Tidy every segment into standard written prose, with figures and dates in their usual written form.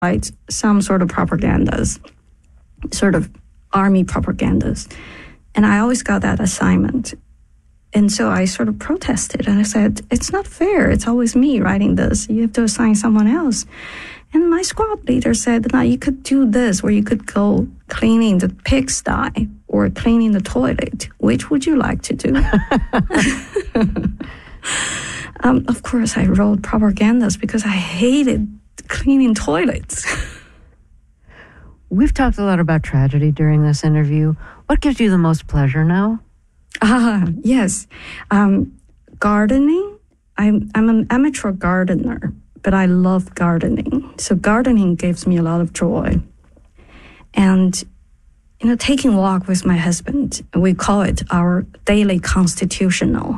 write some sort of propagandas, sort of army propagandas. And I always got that assignment. And so I sort of protested and I said, it's not fair. It's always me writing this. You have to assign someone else. And my squad leader said, no, you could do this, or you could go cleaning the pigsty or cleaning the toilet. Which would you like to do? Of course, I wrote propagandas because I hated cleaning toilets. We've talked a lot about tragedy during this interview. What gives you the most pleasure now? Yes. Gardening. I'm an amateur gardener, but I love gardening. So gardening gives me a lot of joy. And, taking a walk with my husband, we call it our daily constitutional.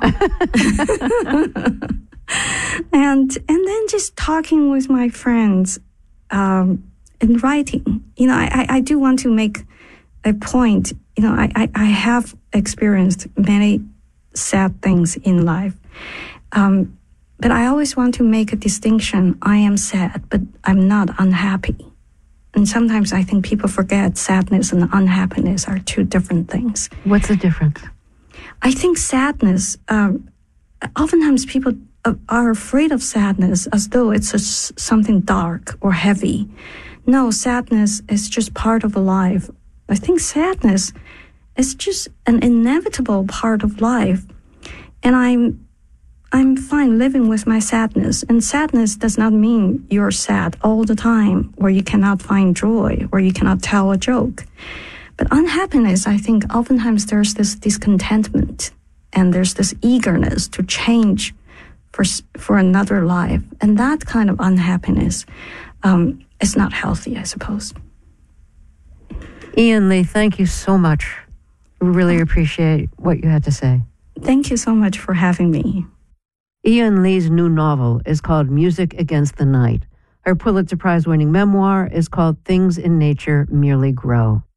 and then just talking with my friends and writing. I do want to make a point. I have experienced many sad things in life. But I always want to make a distinction. I am sad, but I'm not unhappy. And sometimes I think people forget sadness and unhappiness are two different things. What's the difference? I think sadness, oftentimes people are afraid of sadness as though it's something dark or heavy. No, sadness is just part of life. I think sadness is just an inevitable part of life. And I'm fine living with my sadness. And sadness does not mean you're sad all the time, or you cannot find joy, or you cannot tell a joke. But unhappiness, I think oftentimes there's this discontentment, and there's this eagerness to change for another life. And that kind of unhappiness is not healthy, I suppose. Ian Lee, thank you so much. We really appreciate what you had to say. Thank you so much for having me. Ian Lee's new novel is called Music Against the Night. Her Pulitzer Prize-winning memoir is called Things in Nature Merely Grow.